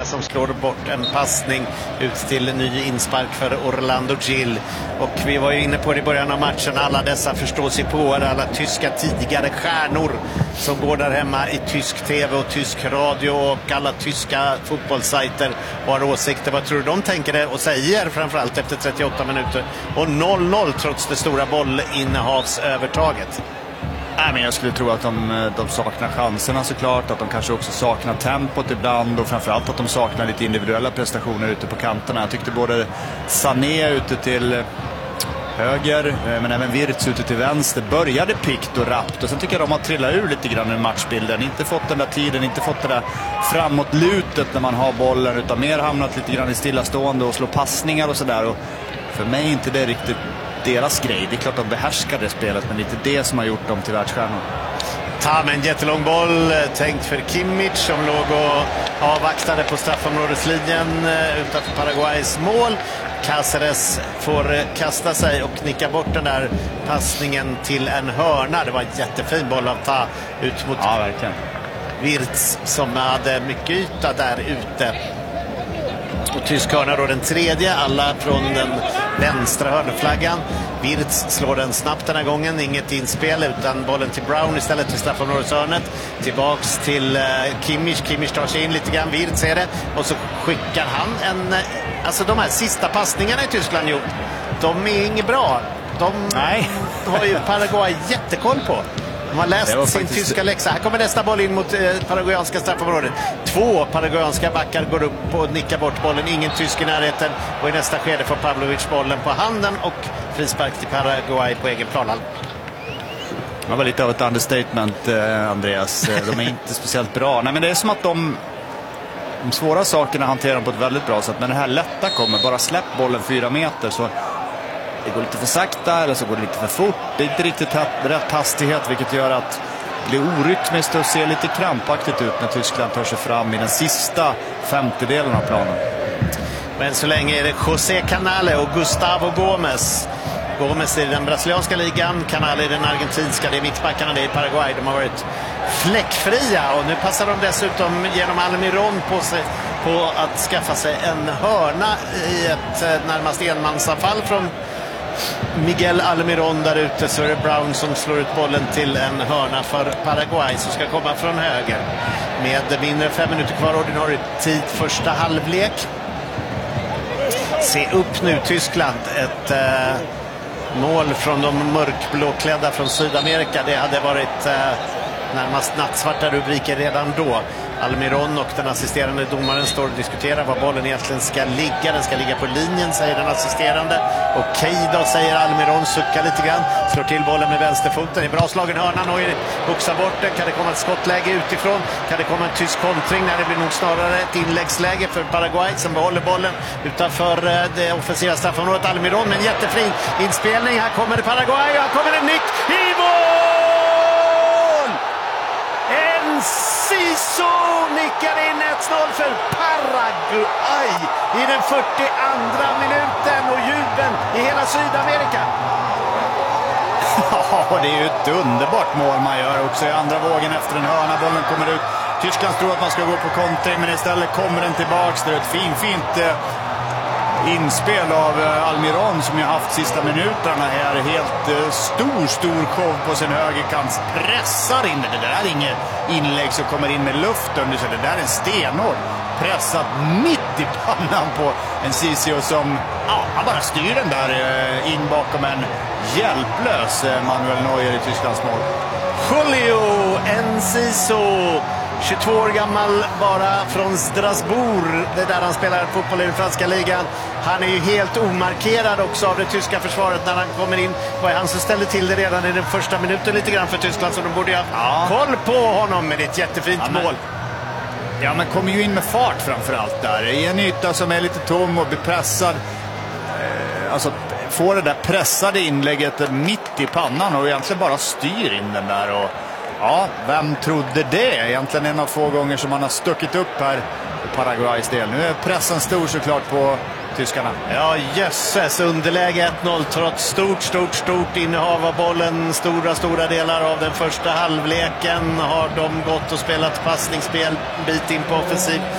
som slår bort en passning ut till ny inspark för Orlando Gil. Och vi var ju inne på det i början av matchen, alla dessa förståsigpåare, alla tyska tidigare stjärnor som går där hemma i tysk tv och tysk radio och alla tyska fotbollssajter har åsikter. Vad tror du de tänker det och säger framförallt efter 38 minuter? Och 0-0 trots det stora bollinnehavsövertaget. Nej, men jag skulle tro att de saknar chanserna såklart, att de kanske också saknar tempot ibland och framförallt att de saknar lite individuella prestationer ute på kanterna. Jag tyckte både Sané ute till höger men även Wirtz ute till vänster började pikt och rappt, och sen tycker jag de har trillat ur lite grann i matchbilden, inte fått den där tiden, inte fått det där framåtlutet när man har bollen, utan mer hamnat lite grann i stillastående och slå passningar och sådär, och för mig är inte det riktigt deras grej. Det är klart de behärskar det spelet, men det är inte det som har gjort dem till världsstjärnor. Tam, en jättelång boll tänkt för Kimmich som låg och avvaktade på straffområdeslinjen utanför Paraguays mål. Cáceres får kasta sig och nicka bort den där passningen till en hörna. Det var en jättefin boll av Ta ut mot Wirtz som hade mycket yta där ute. Och tysk hörna då den tredje, alla från den vänstra hörnflaggan. Wirtz slår den snabbt den här gången, inget inspel utan bollen till Brown istället till straffområdeshörnet. Tillbaks till Kimmich. Kimmich tar sig in lite grann, Wirtz ser det och så skickar han en... Alltså de här sista passningarna i Tyskland gjort, de är inget bra. De har ju Paraguay jättekoll på. De har läst sin tyska läxa. Här kommer nästa boll in mot paraguayanska straffområdet. 2 paraguayanska backar går upp och nickar bort bollen. Ingen tysk i närheten. Och i nästa skede får Pavlovic bollen på handen och frispark till Paraguay på egen planhall. Det var lite av ett understatement, Andreas. De är inte speciellt bra. Nej, men det är som att de svåra sakerna hanterar de på ett väldigt bra sätt. Men det här lätta kommer, bara släpp bollen 4 meter så det går lite för sakta eller så går det lite för fort. Det är inte riktigt rätt hastighet, vilket gör att det blir orytmiskt och ser lite krampaktigt ut när Tyskland tar sig fram i den sista 50-delen av planen. Men så länge är det José Canale och Gustavo Gomes. Gomes i den brasilianska ligan, Canale i den argentinska. Det är mittbackarna, det är Paraguay. De har varit fläckfria och nu passar de dessutom genom Almiron på sig på att skaffa sig en hörna i ett närmast enmansanfall från Miguel Almiron där ute. Så är det Brown som slår ut bollen till en hörna för Paraguay som ska komma från höger. Med mindre än 5 minuter kvar ordinarie tid första halvlek. Se upp nu Tyskland. Ett mål från de mörkblåklädda från Sydamerika. Det hade varit närmast nattsvarta rubriker redan då. Almiron och den assisterande domaren står och diskuterar var bollen egentligen ska ligga. Den ska ligga på linjen, säger den assisterande. Okej då, säger Almiron, suckar lite grann. Slår till bollen med vänsterfoten. I bra slagen hörnan och boxar bort den. Kan det komma ett skottläge utifrån? Kan det komma en tysk kontring? När det blir nog snarare ett inläggsläge för Paraguay som behåller bollen utanför det offensiva straffområdet. Almiron med en jättefin inspelning. Här kommer det Paraguay och här kommer en nick i mål! Enciso nickar in 1-0 för Paraguay i den 42:a minuten och jubeln i hela Sydamerika. Ja, det är ju ett underbart mål man gör också i andra vågen efter en hörna. Bollen kommer ut. Tyskland tror att man ska gå på kontring, men istället kommer den tillbaks. Det är ett fint inspel av Almiron som ju haft sista minuterna här. Helt stor show på sin högerkant. Pressar in det. Det där är inget inlägg som kommer in med luft under sig. Det där är en stenhård. Pressat mitt i pannan på Enciso som han bara styr den där in bakom en hjälplös Manuel Neuer i Tysklands mål. Julio Enciso, 22 år gammal, bara från Strasbourg. Det är där han spelar fotboll i den franska ligan. Han är ju helt omarkerad också av det tyska försvaret när han kommer in. Vad är han som ställde till det redan i den första minuten lite grann för Tyskland, så de borde ju ha koll på honom med ett jättefint mål. Ja, men kommer ju in med fart framförallt där. I en yta som är lite tom och blir pressad. Alltså får det där pressade inlägget mitt i pannan och egentligen bara styr in den där. Och ja, vem trodde det? Egentligen en av få gånger som man har stuckit upp här i Paraguays del. Nu är pressen stor såklart på tyskarna. Ja, jösses, underläge 1-0 trots stort innehav av bollen. Stora delar av den första halvleken har de gått och spelat passningsspel bit in på offensiv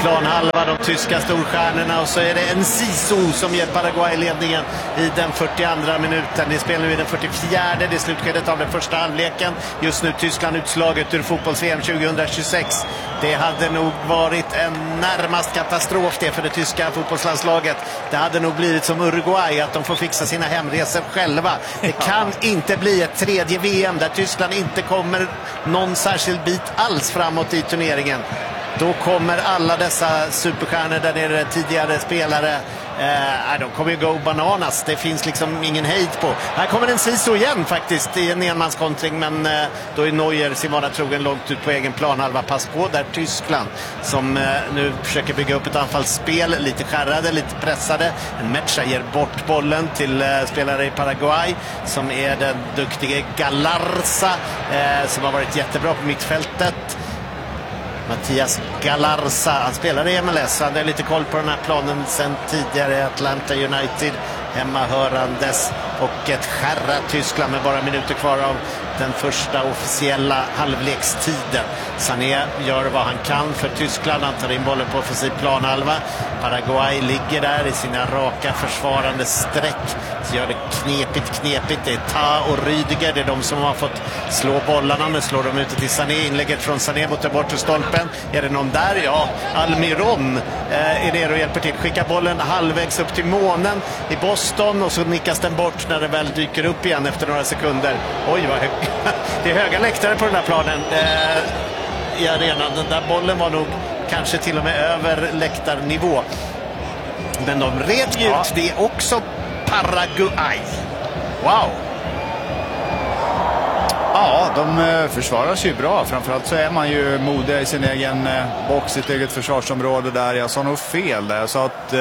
planhalva, de tyska storstjärnorna, och så är det en Siso som ger Paraguay ledningen i den 42:a minuten. Det spelar nu i den 44:e, det är slutskedet av den första halvleken. Just nu Tyskland utslaget ur fotbolls-VM 2026. Det hade nog varit en närmast katastrof det för det tyska fotbollslandslaget. Det hade nog blivit som Uruguay, att de får fixa sina hemresor själva. Det kan inte bli ett tredje VM där Tyskland inte kommer någon särskild bit alls framåt i turneringen. Då kommer alla dessa superstjärnor där nere, tidigare spelare, de kommer ju gå bananas. Det finns liksom ingen hejd på. Här kommer en Siso igen faktiskt i en enmanskontring, men då är Neuer sin vana trogen långt ut på egen planhalva. Pass på där Tyskland som nu försöker bygga upp ett anfallsspel, lite skärrade, lite pressade. En Mecha ger bort bollen till spelare i Paraguay som är den duktige Galarza som har varit jättebra på mittfältet. Mattias Galarza, han spelar i MLS, han har lite koll på den här planen sen tidigare. Atlanta United hemmahörandes, och ett skärrat Tyskland med bara minuter kvar av den första officiella halvlekstiden. Sané gör vad han kan för Tyskland, han tar in bollen på offensiv planhalva. Paraguay ligger där i sina raka försvarande streck, så gör det knepigt. Det är Ta och Rüdiger, det är de som har fått slå bollarna. Nu slår de ut till Sané, inlägget från Sané mot den bortre stolpen. Är det någon där? Ja, Almiron är nere och hjälper till. Skickar bollen halvvägs upp till månen i Boston, och så nickas den bort när det väl dyker upp igen efter några sekunder. Oj, vad högt. Det är höga läktare på den här planen i arenan. Den där bollen var nog kanske till och med över läktarnivå. Men de red ju ut det också. Paraguay. Wow. Ja, de försvarar sig ju bra. Framförallt så är man ju modig i sin egen box, sitt eget försvarsområde där. Jag sa nog fel där. Jag sa att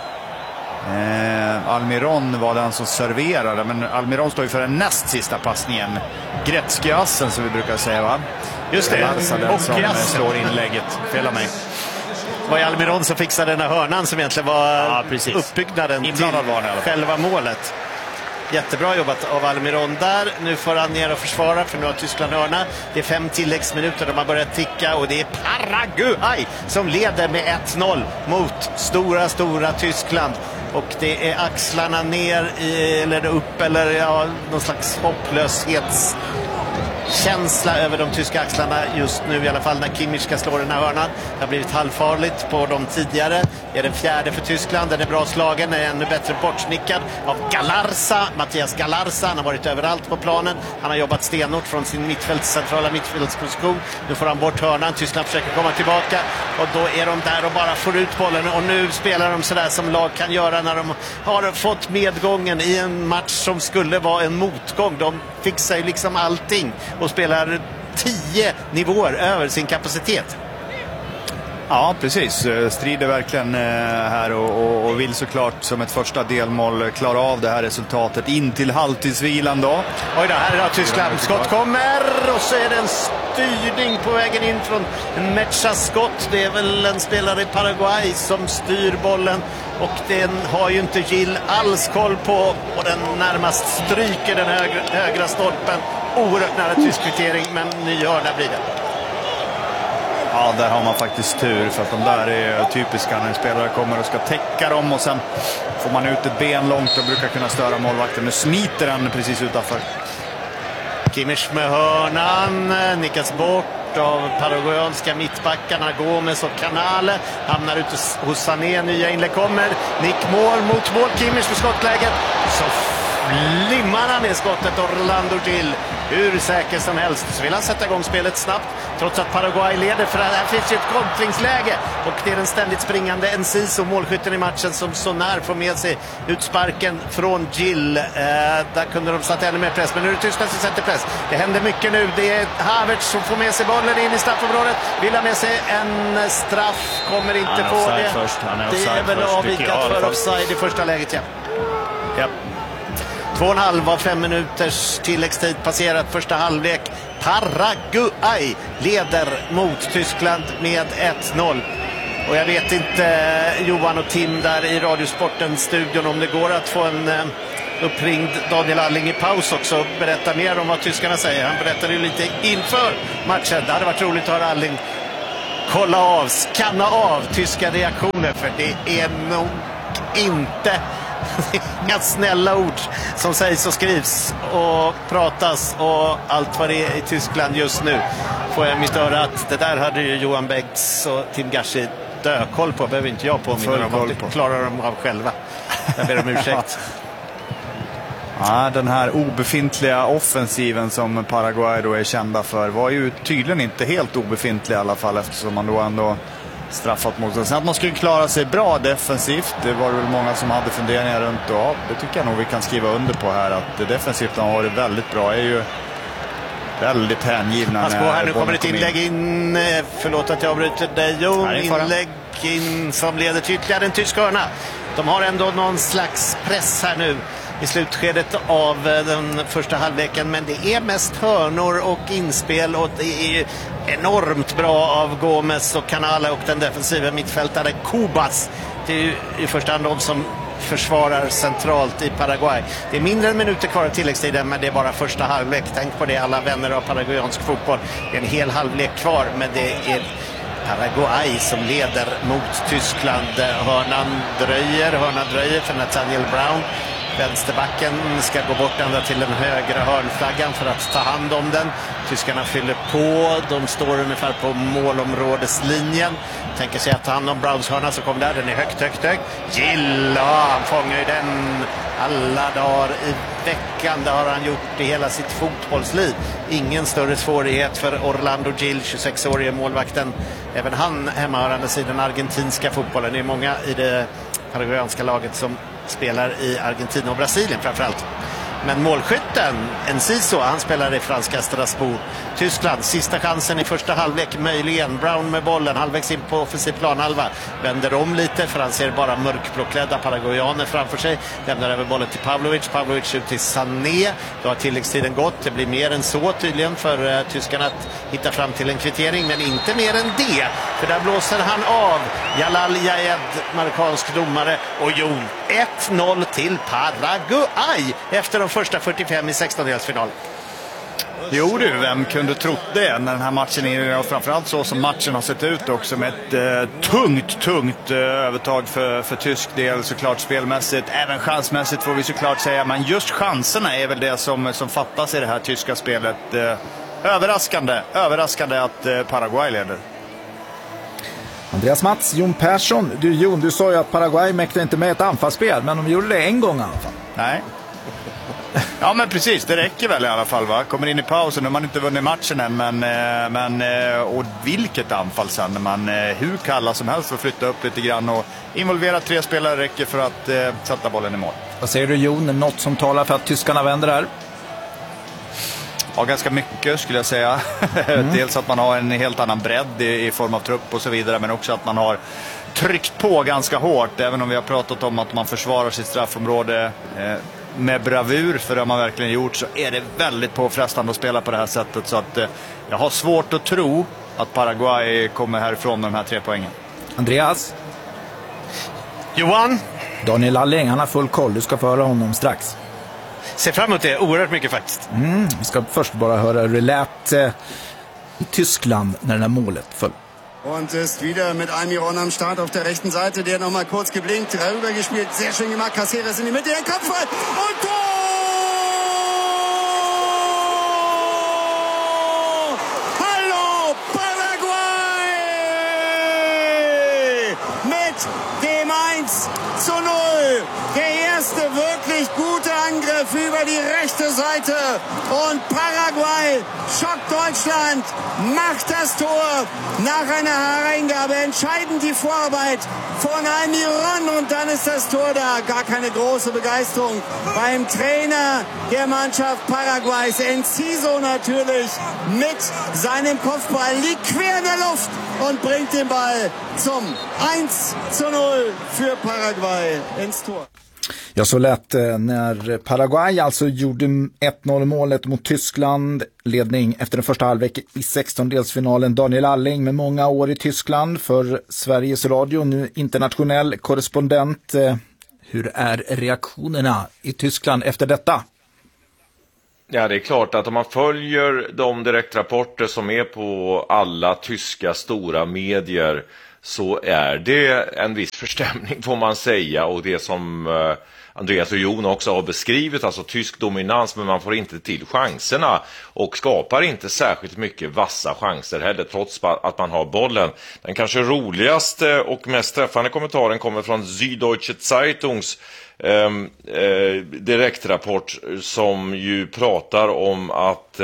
Almiron var den som serverade, men Almiron står ju för den näst sista passningen. Gretzky-assen som vi brukar säga, va? Just det, den som slår inlägget. Fel av mig. Det var ju Almiron som fixade den här hörnan som egentligen var uppbyggnaden till själva målet. Jättebra jobbat av Almiron där. Nu får han ner och försvara, för nu har Tyskland hörna. Det är 5 tilläggsminuter, de har börjat ticka, och det är Paraguay som leder med 1-0 mot stora Tyskland. Och det är axlarna ner eller upp, eller någon slags hopplöshetskänsla över de tyska axlarna just nu, i alla fall när Kimmich ska slå den här hörnan. Det har blivit halvfarligt på de tidigare. Det är den fjärde för Tyskland, den är bra slagen, den är ännu bättre bortsnickad av Galarza, Mattias Galarza. Han har varit överallt på planen, han har jobbat stenhårt från sin centrala mittfältsposition. Nu får han bort hörnan, Tyskland försöker komma tillbaka, och då är de där och bara får ut bollen, och nu spelar de sådär som lag kan göra när de har fått medgången i en match som skulle vara en motgång. De fixar ju liksom allting och spelar 10 nivåer över sin kapacitet. Ja, precis. Strider verkligen här och vill såklart som ett första delmål klara av det här resultatet in till halvtidsvilan då. Oj då, här har Tyskland. Skott kommer, och så är det en styrning på vägen in från Mechas skott. Det är väl en spelare i Paraguay som styr bollen, och den har ju inte Gill alls koll på, och den närmast stryker den högra stolpen. Oerhört nära tysk kvittering, men ny hörna blir det. Ja, där har man faktiskt tur, för att de där är typiska när en spelare kommer och ska täcka dem, och sen får man ut ett ben långt och brukar kunna störa målvakten. Nu smiter han precis utanför. Kimmich med hörnan, nickas bort av paraguayanska mittbackarna Gomes och Canale. Hamnar ute hos Sané, nya inlägg kommer. Nick mål mot mål, Kimmich för skottläget. Så limmar han ner skottet, Orlando Gill hur säker som helst. Så vill han sätta igång spelet snabbt, trots att Paraguay leder, för här finns ju ett kontringsläge, och det är den ständigt springande Enciso, målskytten i matchen, som så när får med sig utsparken från Gill. Där kunde de satt ännu mer press, men nu är det Tyskland som sätter press. Det händer mycket nu. Det är Havertz som får med sig bollen in i straffområdet, vill ha med sig en straff, kommer inte få det. Det är väl avvikat för offside i första läget, ja. 2,5 av 5 minuters tilläggstid passerat första halvlek. Paraguay leder mot Tyskland med 1-0. Och jag vet inte, Johan och Tim där i Radiosporten-studion, om det går att få en uppringd Daniel Alling i paus också. Berätta mer om vad tyskarna säger. Han berättade ju lite inför matchen. Det hade varit roligt att höra Alling skanna av tyska reaktioner, för det är nog inte inga snälla ord som sägs och skrivs och pratas och allt vad det är i Tyskland just nu. Får jag mitt öra att det där hade ju Johan Bengts och Tim Gashi dökoll på, behöver inte jag påminna dem om, det klarar de av själva. Jag ber om ursäkt. Ja, den här obefintliga offensiven som Paraguay då är kända för var ju tydligen inte helt obefintlig i alla fall, eftersom man då ändå straffat mot sig. Sen att man skulle klara sig bra defensivt, det var väl många som hade funderingar runt, och det tycker jag nog vi kan skriva under på här, att defensivt har varit väldigt bra. Är ju väldigt hängivna. Här nu kommer ett inlägg in, förlåt att jag avbryter dig, inlägg in som leder till ytterligare en tysk hörna. De har ändå någon slags press här nu i slutskedet av den första halvleken, men det är mest hörnor och inspel, och det är enormt bra av Gomes och Canala och den defensiva mittfältare Cubas. Det är ju i första hand de som försvarar centralt i Paraguay. Det är mindre än minuter kvar av tilläggstiden, men det är bara första halvlek. Tänk på det, alla vänner av paraguayansk fotboll. Det är en hel halvlek kvar, men det är Paraguay som leder mot Tyskland. Hörnan dröjer för Nathaniel Brown. Vänsterbacken ska gå bort ända till den högra hörnflaggan för att ta hand om den. Tyskarna fyller på. De står ungefär på målområdeslinjen. Tänker sig att ta hand om Browns hörna, så kommer där. Den är högt. Gill, han fångar ju den alla dagar i veckan. Det har han gjort i hela sitt fotbollsliv. Ingen större svårighet för Orlando Gill, 26-årige målvakten. Även han hemmahörandes i den argentinska fotbollen. Det är många i det paraguayanska laget som spelar i Argentina och Brasilien framförallt. Men målskytten Enciso, han spelar i franska Strasbourg. Tyskland, sista chansen i första halvlek möjligen. Brown med bollen, halvvägs in på offensiv planhalva. Vänder om lite, för han ser bara mörkblåklädda paraguayaner framför sig. Lämnar över bollen till Pavlovic ut till Sané. Då har tilläggstiden gått. Det blir mer än så tydligen för tyskarna att hitta fram till en kvittering, men inte mer än det. För där blåser han av Jalal Jaed, marockansk domare, och 1-0 till Paraguay efter de första 45 i 16-delsfinal. Jo du, vem kunde trott det när den här matchen är, och framförallt så som matchen har sett ut också, med ett tungt övertag för tysk del såklart spelmässigt, även chansmässigt får vi såklart säga, men just chanserna är väl det som fattas i det här tyska spelet. Överraskande att Paraguay leder. Andreas Mats, Jon Persson, du sa ju att Paraguay mäktade inte med ett anfallsspel, men de gjorde det en gång i alla fall. Nej. Ja, men precis, det räcker väl i alla fall, va? Kommer in i pausen, nu har man inte vunnit matchen än, men och vilket anfall sen, när man hur kalla som helst får flytta upp lite grann och involvera 3 spelare räcker för att sätta bollen i mål. Vad säger du, Jon? Något som talar för att tyskarna vänder här? Ja, ganska mycket skulle jag säga. Dels att man har en helt annan bredd i form av trupp och så vidare, men också att man har tryckt på ganska hårt, även om vi har pratat om att man försvarar sitt straffområde med bravur, för det har man verkligen gjort, så är det väldigt påfrestande att spela på det här sättet, så att jag har svårt att tro att Paraguay kommer härifrån med de här 3 poängen. Andreas? Johan? Daniel Alling, han har full koll, du ska få höra honom strax. Ser fram emot det oerhört mycket faktiskt. Vi ska först bara höra hur det lät i Tyskland när det här målet föll. Und ist wieder mit Almiron am Start auf der rechten Seite, der nochmal kurz geblinkt, rübergespielt, sehr schön gemacht, Caceres in die Mitte, den Kopfball und Tor! Hallo Paraguay! Mit dem 1:0. Der erste wirklich gute Angriff über die rechte Seite und Paraguay schockt Deutschland, macht das Tor nach einer Hereingabe, entscheidend die Vorarbeit von Almiron und dann ist das Tor da. Gar keine große Begeisterung beim Trainer der Mannschaft Paraguays, Enciso natürlich, mit seinem Kopfball, liegt quer in der Luft und bringt den Ball zum 1:0 für Paraguay ins Tor. Ja, så lät när Paraguay alltså gjorde 1-0 målet mot Tyskland. Ledning efter den första halvlek i 16-delsfinalen. Daniel Alling med många år i Tyskland för Sveriges Radio, nu internationell korrespondent. Hur är reaktionerna i Tyskland efter detta? Ja, det är klart att om man följer de direktrapporter som är på alla tyska stora medier så är det en viss förstämning får man säga, och det som Andreas och Jon också har beskrivit, alltså tysk dominans, men man får inte till chanserna och skapar inte särskilt mycket vassa chanser heller trots att man har bollen. Den kanske roligaste och mest träffande kommentaren kommer från Süddeutsche Zeitungs direktrapport som ju pratar om att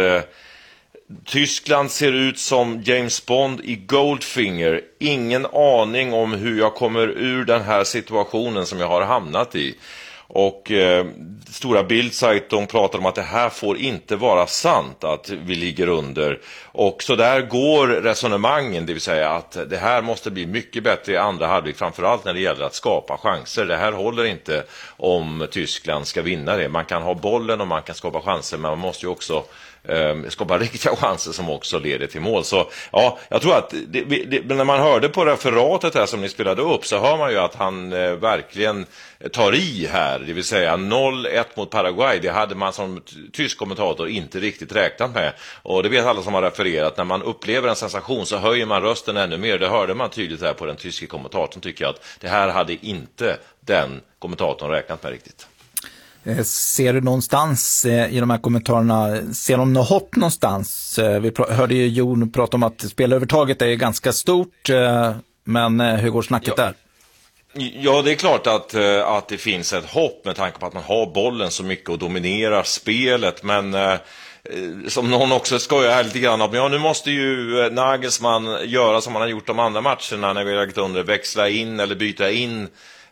Tyskland ser ut som James Bond i Goldfinger. Ingen aning om hur jag kommer ur den här situationen som jag har hamnat i. Och stora Bild-Zeitung pratar om att det här får inte vara sant att vi ligger under. Och så där går resonemangen, det vill säga att det här måste bli mycket bättre i andra halvlek, framförallt när det gäller att skapa chanser. Det här håller inte om Tyskland ska vinna det. Man kan ha bollen och man kan skapa chanser, men man måste ju också skapa riktiga chanser som också leder till mål. Så ja, jag tror att när man hörde på referatet här som ni spelade upp så hör man ju att han verkligen tar i här, det vill säga 0-1 mot Paraguay. Det hade man som tysk kommentator inte riktigt räknat med, och det vet alla som har refererat, när man upplever en sensation så höjer man rösten ännu mer. Det hörde man tydligt här på den tyska kommentatorn, tycker jag, att det här hade inte den kommentatorn räknat med riktigt. Ser du någonstans i de här kommentarerna, ser de något hopp någonstans? Vi hörde ju Jon prata om att spelövertaget är ganska stort, men hur går snacket där? Ja, det är klart att det finns ett hopp med tanke på att man har bollen så mycket och dominerar spelet, men som någon också skojar här lite grann om, ja, nu måste ju Nagelsmann göra som han har gjort de andra matcherna när vi har lagt under, växla in eller byta in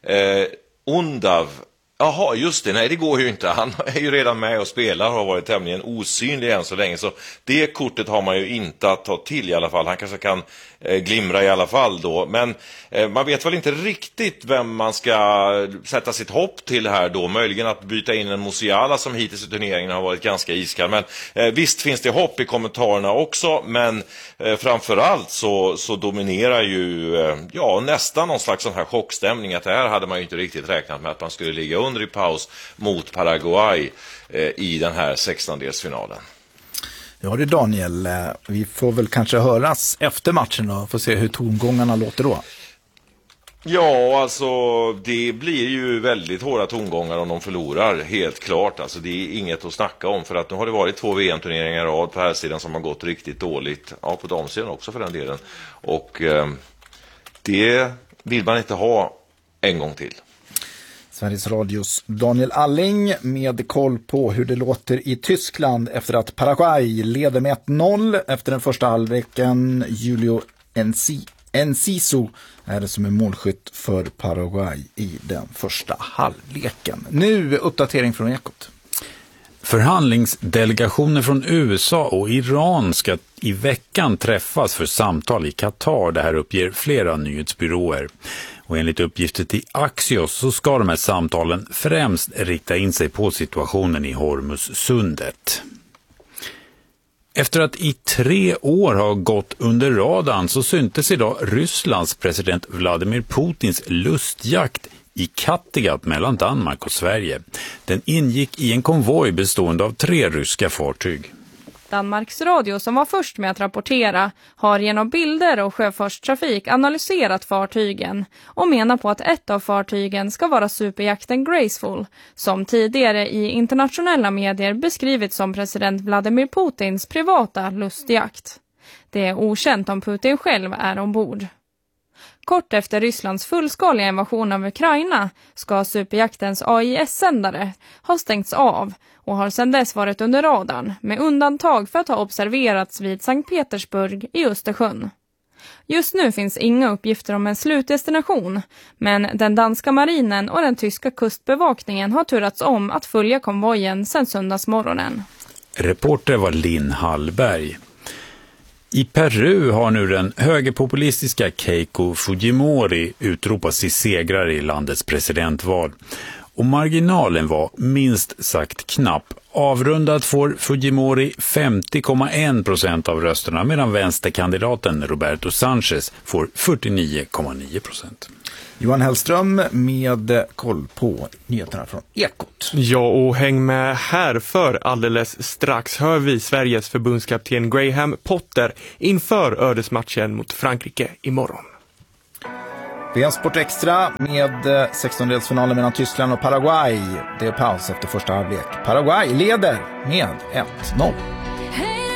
Undav. Jaha, just det, nej det går ju inte. Han är ju redan med och spelar och har varit tämligen osynlig än så länge. Så det kortet har man ju inte att ta till i alla fall. Han kanske kan glimra i alla fall då. Men man vet väl inte riktigt vem man ska sätta sitt hopp till här då. Möjligen att byta in en Musiala som hittills i turneringen har varit ganska iskall. Men visst finns det hopp i kommentarerna också. Men framförallt så dominerar ju nästan någon slags sån här chockstämning. Att det här hade man ju inte riktigt räknat med, att man skulle ligga under i paus mot Paraguay i den här 16-delsfinalen. Ja det Daniel, vi får väl kanske höras efter matchen och få se hur tongångarna låter då. Ja, alltså det blir ju väldigt hårda tongångar om de förlorar, helt klart. Alltså det är inget att snacka om, för att nu har det varit 2 VM-turneringar i rad på här sidan som har gått riktigt dåligt. Ja, på damsidan också för den delen. Och det vill man inte ha en gång till. Sveriges Radios Daniel Alling med koll på hur det låter i Tyskland efter att Paraguay leder med 1-0 efter den första halvleken. Julio Enciso är det som är målskytt för Paraguay i den första halvleken. Nu uppdatering från Ekot. Förhandlingsdelegationer från USA och Iran ska i veckan träffas för samtal i Qatar. Det här uppger flera nyhetsbyråer. Och enligt uppgifter till Axios så ska de här samtalen främst rikta in sig på situationen i Hormuzsundet. Efter att i 3 år ha gått under radarn så syntes idag Rysslands president Vladimir Putins lustjakt i Kattegatt mellan Danmark och Sverige. Den ingick i en konvoj bestående av 3 ryska fartyg. Danmarks Radio, som var först med att rapportera, har genom bilder och sjöfartstrafik analyserat fartygen och menar på att ett av fartygen ska vara superjakten Graceful, som tidigare i internationella medier beskrivits som president Vladimir Putins privata lustjakt. Det är okänt om Putin själv är ombord. Kort efter Rysslands fullskaliga invasion av Ukraina ska superjaktens AIS-sändare ha stängts av och har sedan dess varit under radarn, med undantag för att ha observerats vid Sankt Petersburg i Östersjön. Just nu finns inga uppgifter om en slutdestination, men den danska marinen och den tyska kustbevakningen har turats om att följa konvojen sedan söndagsmorgonen. Reporter var Linn Hallberg. I Peru har nu den högerpopulistiska Keiko Fujimori utropats till segrare i landets presidentval. Och marginalen var minst sagt knapp. avrundat får Fujimori 50,1% av rösterna medan vänsterkandidaten Roberto Sanchez får 49,9%. Johan Hellström med koll på nyheterna från Ekot. Ja, och häng med här för alldeles strax hör vi Sveriges förbundskapten Graham Potter inför ödesmatchen mot Frankrike imorgon. VM Sport Extra med 16-delsfinalen mellan Tyskland och Paraguay. Det är paus efter första halvlek. Paraguay leder med 1-0.